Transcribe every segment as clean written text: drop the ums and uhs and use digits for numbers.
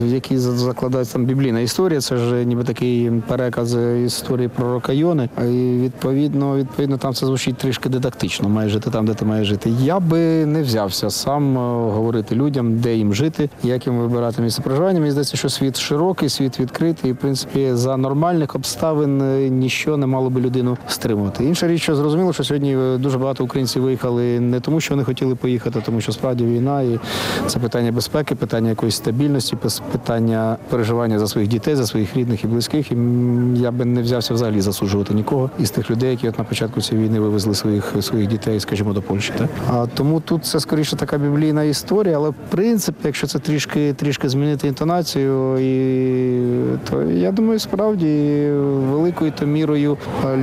в якій закладається там біблійна історія. Це ж ніби такий переказ історії пророка Йони. І відповідно там це звучить трішки дидактично. Маєш жити там, де ти маєш жити. Я би не взявся сам говорити людям, де їм жити, як їм вибирати місце проживання. Мені здається, що світ широкий, світ відкритий. І, в принципі, за нормальних обставин ніщо не мало би людину стримувати. Інша річ, що зрозуміло, що сьогодні дуже багато українців виїхали не тому, що вони хотіли поїхати, а тому що справді війна, і це питання безпеки, питання якоїсь стабільності, питання переживання за своїх дітей, за своїх рідних і близьких. І я би не взявся взагалі засуджувати нікого із тих людей, які от на початку цієї війни вивезли своїх дітей, скажімо, до Польщі. Так? А тому тут це скоріше така біблійна історія, але в принципі, якщо це трішки змінити інтонацію, то я думаю, справді великою то мірою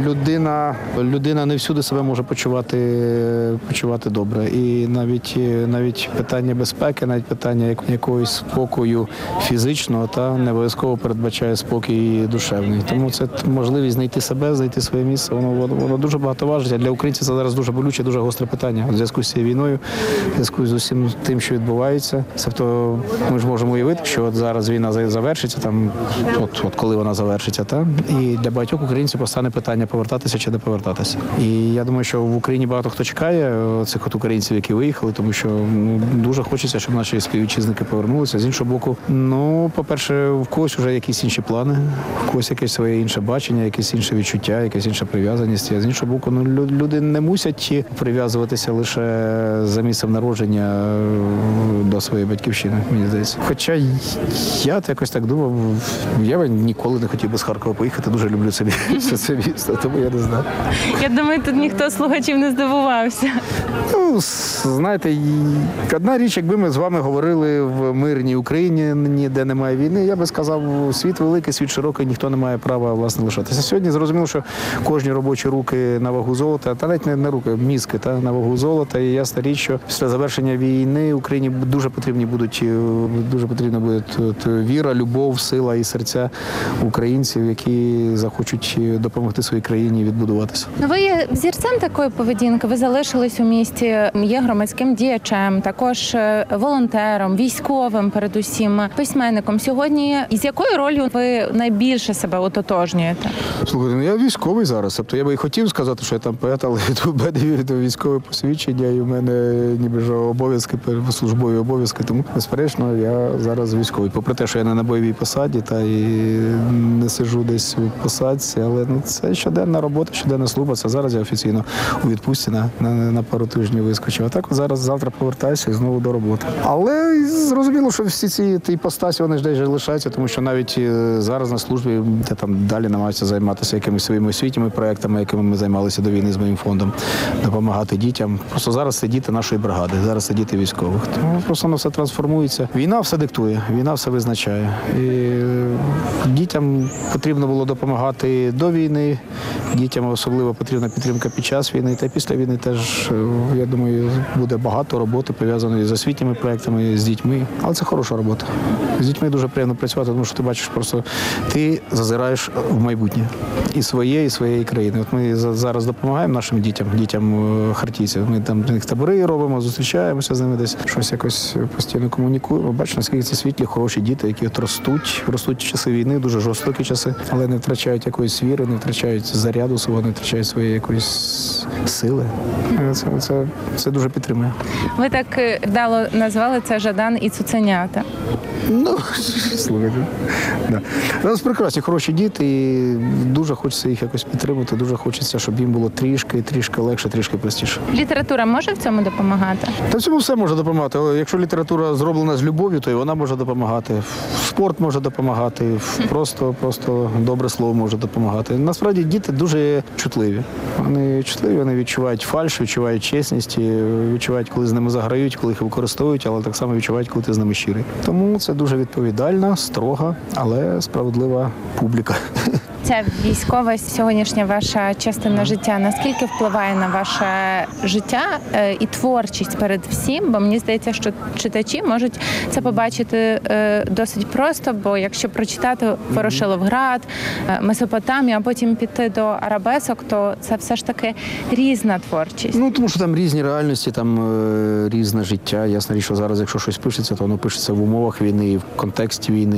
людина не всюди себе може почувати добре. І навіть питання безпеки, навіть питання якогось спокою фізичного не обов'язково передбачає спокій душевний. Тому це можливість знайти себе, знайти своє місце. Воно дуже багато важить. А для українців це зараз дуже болюче, дуже гостре питання. У зв'язку з цією війною, в зв'язку з усім тим, що відбувається. Тобто ми ж можемо уявити, що от зараз війна завершиться, от коли вона завершиться, і для багатьох українців постане питання повертатися чи не повертатися. І я думаю, що в Україні багато хто чекає цих от українців, які виїхали, тому що дуже хочеться, щоб наші співвітчизники повернулися. З іншого боку, по-перше, в когось вже якісь інші плани, в когось якесь своє інше бачення, якесь інше відчуття, якась інша прив'язаність. А з іншого боку, люди не мусять прив'язуватися лише за місцем народження до своєї батьківщини, мені здається. Хоча я якось так думав, я ніколи не хотів би з Харкова поїхати, дуже люблю це місто, тому я не знаю. Я думаю, тут ніхто з слухачів не здивувався. Знаєте, одна річ, якби ми з вами говорили в мирній Україні, де немає війни, я би сказав, світ великий, світ широкий, ніхто не має права, власне, лишатися. Сьогодні зрозуміло, що кожні робочі руки на вагу золота, та навіть не руки, мізки на вагу золота, і ясна річ, що після завершення війни Україні дуже потрібна буде віра, любов, сила і серця українців, які захочуть допомогти своїй країні відбудуватися. Ви є взірцем такої поведінки, ви залишились у місті, є громадським діячем, також волонтером, військовим передусім, письменником. Сьогодні з якою ролью ви найбільше себе ототожнюєте? Слухайте, я військовий зараз, тобто я би і хотів сказати, що я там поет, але у мене військове посвідчення, і у мене ніби ж службові обов'язки, тому, безперечно, я зараз військовий. Попри те, що я не на бойовій посаді, та і не сиджу десь у посадці, але це щоденна робота, щоденна служба. Це зараз я офіційно у відпустці на пару тижнів вискочив. А так завтра повертаюся і знову до роботи. Але зрозуміло, що всі ці іпостасі, вони ж десь лишаються, тому що навіть зараз на службі я там далі намагаюся займатися якимись своїми освітніми проектами, якими ми займалися до війни з моїм фондом, допомагати дітям. Просто зараз це діти нашої бригади, зараз це діти військових. Тому просто воно все трансформується. Війна все диктує, війна все визначає. І дітям потрібно було допомагати до війни, дітям особливо потрібна підтримка під час війни, та після війни теж, я думаю, буде багато роботи пов'язаної з освітніми проектами, з дітьми. Але це хороша робота. З дітьми дуже приємно працювати, тому що ти бачиш просто, ти в майбутнє. І своє, і своєї країни. От ми зараз допомагаємо нашим дітям хартійців. Ми там для них табори робимо, зустрічаємося з ними десь, щось якось постійно комунікуємо. Бачимо, наскільки це світлі, хороші діти, які от ростуть в часи війни, дуже жорстокі часи, але не втрачають якоїсь віри, не втрачають заряду свого, не втрачають своєї якоїсь сили. Це дуже підтримує. Ви так вдало назвали це Жадан і цуценята. Слухайте. Да. У нас прекрасні, хороші діти, і дуже хочеться їх якось підтримати, дуже хочеться, щоб їм було трішки легше, трішки простіше. Література може в цьому допомагати? Та в цьому все може допомагати. Але якщо література зроблена з любов'ю, то і вона може допомагати. Спорт може допомагати, просто добре слово може допомагати. Насправді діти дуже чутливі. Вони чутливі, вони відчувають фальш, відчувають чесність, відчувають, коли з ними заграють, коли їх використовують, але так само відчувають, коли ти з ними щирий. Тому це дуже відповідальна, строга, але справедлива публіка. Ця військова сьогоднішня ваша частина життя наскільки впливає на ваше життя і творчість перед всім? Бо мені здається, що читачі можуть це побачити досить просто, бо якщо прочитати Ворошиловград, Месопотамію, а потім піти до арабесок, то це все ж таки різна творчість. Ну, тому що там різні реальності, там різне життя. Ясна річ, що зараз, якщо щось пишеться, то воно пишеться в умовах війни, в контексті війни.